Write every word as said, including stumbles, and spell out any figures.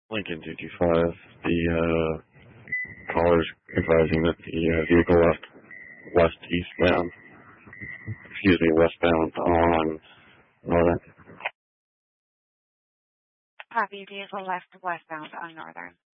Lincoln two two five. The uh, callers advising that the uh, vehicle left west eastbound, excuse me, westbound on Northern. Copy, vehicle left westbound on Northern.